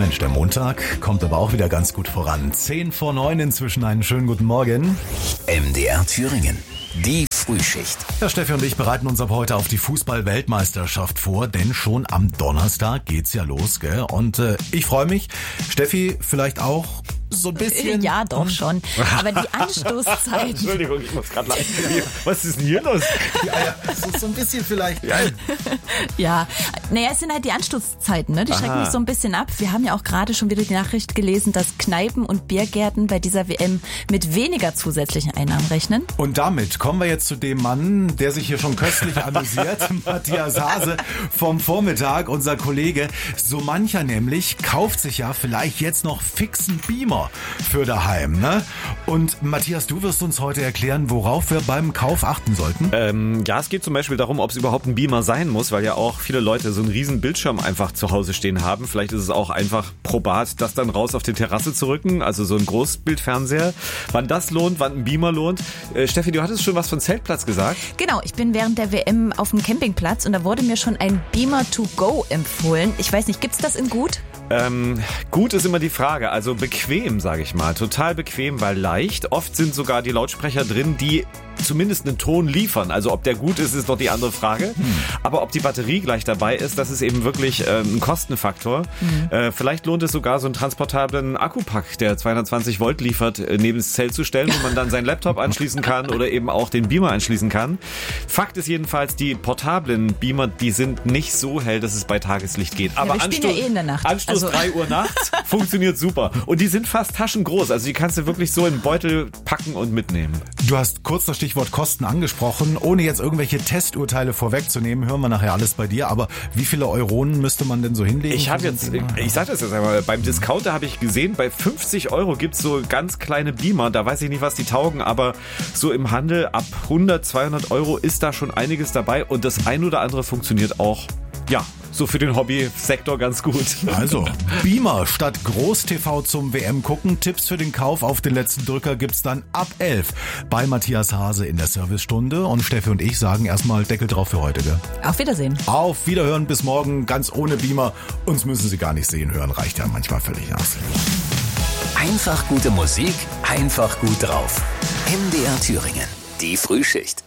Mensch, der Montag kommt aber auch wieder ganz gut voran. 10:09 inzwischen, einen schönen guten Morgen. MDR Thüringen, die Frühschicht. Ja, Steffi und ich bereiten uns ab heute auf die Fußball-Weltmeisterschaft vor, denn schon am Donnerstag geht's ja los, gell? Und ich freue mich. Steffi, vielleicht auch so ein bisschen? Ja, doch schon. Aber die Anstoßzeiten... Entschuldigung, ich muss gerade lachen. Was ist denn hier los? Ja, so ein bisschen vielleicht. Ja, naja, es sind halt die Anstoßzeiten, ne? Die schrecken mich so ein bisschen ab. Wir haben ja auch gerade schon wieder die Nachricht gelesen, dass Kneipen und Biergärten bei dieser WM mit weniger zusätzlichen Einnahmen rechnen. Und damit kommen wir jetzt zu dem Mann, der sich hier schon köstlich amüsiert, Matthias Hase vom Vormittag, unser Kollege. So mancher nämlich kauft sich ja vielleicht jetzt noch fixen Beamer für daheim, ne? Und Matthias, du wirst uns heute erklären, worauf wir beim Kauf achten sollten. Ja, es geht zum Beispiel darum, ob es überhaupt ein Beamer sein muss, weil ja auch viele Leute so einen riesen Bildschirm einfach zu Hause stehen haben. Vielleicht ist es auch einfach probat, das dann raus auf die Terrasse zu rücken, also so ein Großbildfernseher. Wann das lohnt, wann ein Beamer lohnt. Steffi, du hattest schon was von Zeltplatz gesagt? Genau, ich bin während der WM auf dem Campingplatz und da wurde mir schon ein Beamer to go empfohlen. Ich weiß nicht, gibt's das in gut? Gut ist immer die Frage, also bequem, sage ich mal, total bequem, weil leicht. Oft sind sogar die Lautsprecher drin, die zumindest einen Ton liefern. Also ob der gut ist, ist doch die andere Frage. Aber ob die Batterie gleich dabei ist, das ist eben wirklich ein Kostenfaktor. Vielleicht lohnt es sogar, so einen transportablen Akkupack, der 220 Volt liefert, neben das Zelt zu stellen, wo man dann seinen Laptop anschließen kann oder eben auch den Beamer anschließen kann. Fakt ist jedenfalls, die portablen Beamer, die sind nicht so hell, dass es bei Tageslicht geht. Aber wir spielen ja in der Nacht. Anstoß 3 Uhr nachts funktioniert super. Und die sind fast taschengroß. Also die kannst du wirklich so in den Beutel packen und mitnehmen. Du hast kurz das Stichwort Kosten angesprochen. Ohne jetzt irgendwelche Testurteile vorwegzunehmen, hören wir nachher alles bei dir. Aber wie viele Euronen müsste man denn so hinlegen? Ich sag das jetzt einmal, beim Discounter habe ich gesehen, bei 50 € gibt's so ganz kleine Beamer. Da weiß ich nicht, was die taugen, aber so im Handel ab 100, 200 € ist da schon einiges dabei. Und das ein oder andere funktioniert auch, ja, so für den Hobbysektor ganz gut. Also, Beamer statt Groß-TV zum WM gucken. Tipps für den Kauf auf den letzten Drücker gibt's dann ab 11 bei Matthias Hase in der Servicestunde. Und Steffi und ich sagen erstmal Deckel drauf für heute, gell? Auf Wiedersehen. Auf Wiederhören, bis morgen, ganz ohne Beamer. Uns müssen Sie gar nicht sehen, hören reicht ja manchmal völlig aus. Einfach gute Musik, einfach gut drauf. MDR Thüringen, die Frühschicht.